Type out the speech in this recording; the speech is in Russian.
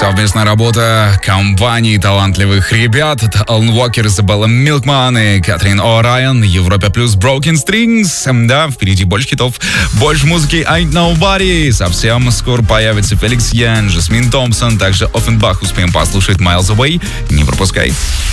Совместная работа компании талантливых ребят. Это Алан Уокер, Изабелла Милкман и Катрин О'Райан. Европа плюс Broken Strings. Да, впереди больше хитов, больше музыки. Ain't Nobody. Совсем скоро появится Феликс Ян, Жасмин Томпсон. Также Оффенбах успеем послушать Miles Away. Не пропускай.